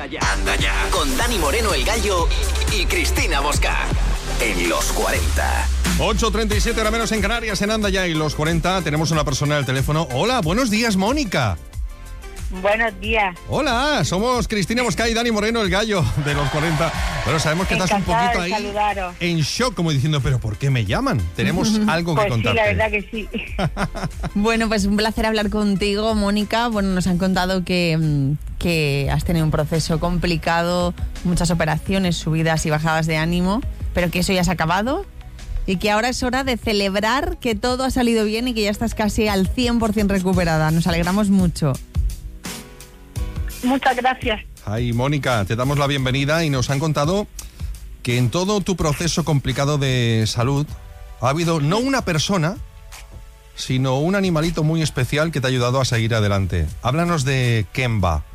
Anda ya. Con Dani Moreno, el Gallo, y Cristina Mosca. En los 40. 8:37 hora menos en Canarias, en Anda ya y los 40. Tenemos una persona al teléfono. Hola, buenos días, Mónica. Buenos días. Hola, somos Cristina Mosca y Dani Moreno, el Gallo de los 40. Bueno, sabemos que estás un poquito ahí saludaros. En shock, como diciendo, ¿pero por qué me llaman? Tenemos algo que contarte. Pues sí, la verdad que sí. Bueno, pues un placer hablar contigo, Mónica. Bueno, nos han contado que has tenido un proceso complicado, muchas operaciones, subidas y bajadas de ánimo, pero que eso ya se ha acabado y que ahora es hora de celebrar que todo ha salido bien y que ya estás casi al 100% recuperada. Nos alegramos mucho. Muchas gracias. Ay, Mónica, te damos la bienvenida y nos han contado que en todo tu proceso complicado de salud ha habido no una persona, sino un animalito muy especial que te ha ayudado a seguir adelante. Háblanos de Kemba.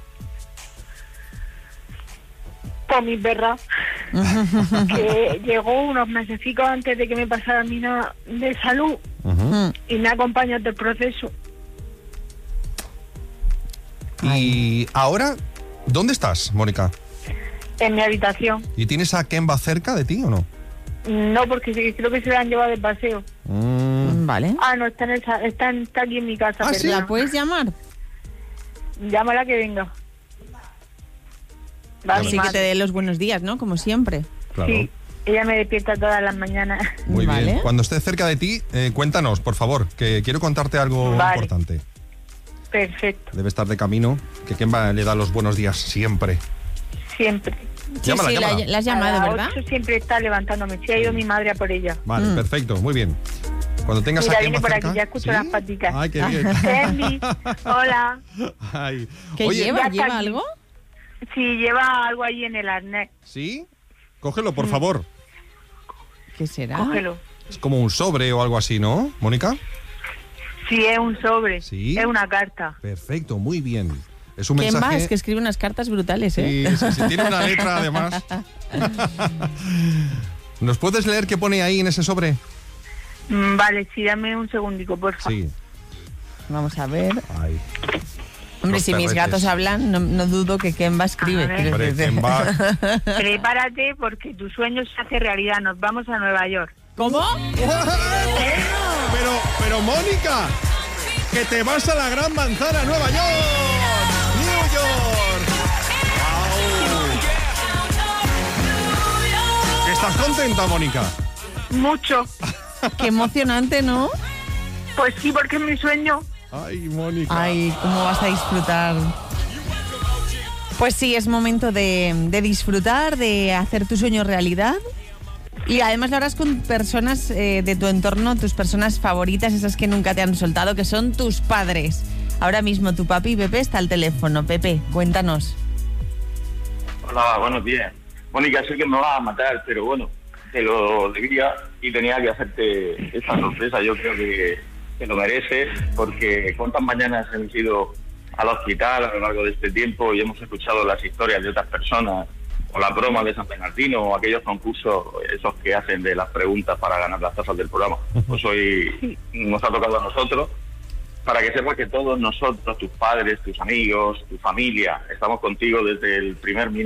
Por mi perra, que llegó unos mesecitos antes de que me pasara mi de salud y me acompaña en el proceso. Y ahora, ¿dónde estás, Mónica? En mi habitación. ¿Y tienes a Kemba cerca de ti o no? No, porque creo que se la han llevado de paseo. Vale. Ah, no, está aquí en mi casa. ¿Ah, sí? ¿La puedes llamar? Llámala que venga. Así que te dé los buenos días, ¿no? Como siempre. Claro. Sí, ella me despierta todas las mañanas. Muy Vale. bien. Cuando esté cerca de ti, cuéntanos, por favor, que quiero contarte algo importante. Perfecto. Debe estar de camino, que Kemba le da los buenos días siempre. Siempre. Sí, Llámala, sí, llámala. la has llamado, A las ¿verdad? 8 siempre está levantándome. Sí, ha ido mi madre a por ella. Vale, perfecto, muy bien. Cuando tengas Mira, a Kemba viene por cerca... aquí, ya escucho ¿Sí? las paticas. Ay, qué bien. Candy, hola. Ay. ¿Qué Oye, lleva? ya está ¿Lleva aquí. algo? Sí, lleva algo ahí en el arnés. ¿Sí? Cógelo, por favor. ¿Qué será? Cógelo. Es como un sobre o algo así, ¿no, Mónica? Sí, es un sobre. Sí. Es una carta. Perfecto, muy bien. Es un ¿Quién mensaje... va? Es que escribe unas cartas brutales, ¿eh? Sí, tiene una letra además. ¿Nos puedes leer qué pone ahí en ese sobre? Vale, sí, dame un segundico, por favor. Sí. Vamos a ver. Ay. Hombre, Los si mis perretes. gatos hablan, no dudo que Kemba escribe. A ver. Quiero Hombre, decir. Kemba. Prepárate porque tu sueño se hace realidad. Nos vamos a Nueva York. ¿Cómo? Pero Mónica, que te vas a la Gran Manzana, Nueva York. New York. Wow. ¿Estás contenta, Mónica? Mucho. Qué emocionante, ¿no? Pues sí, porque es mi sueño. Ay, Mónica. Ay, cómo vas a disfrutar. Pues sí, es momento de disfrutar, de hacer tu sueño realidad. Y además lo harás con personas de tu entorno, tus personas favoritas, esas que nunca te han soltado, que son tus padres. Ahora mismo tu papi Pepe está al teléfono. Pepe, cuéntanos. Hola, buenos días. Mónica, sé que me vas a matar, pero bueno, te lo debía y tenía que hacerte esta sorpresa. Yo creo que lo mereces, porque cuántas mañanas hemos ido al hospital a lo largo de este tiempo y hemos escuchado las historias de otras personas, o la broma de San Bernardino, o aquellos concursos, esos que hacen de las preguntas para ganar las tazas del programa. Pues hoy nos ha tocado a nosotros, para que sepas que todos nosotros, tus padres, tus amigos, tu familia, estamos contigo desde el primer minuto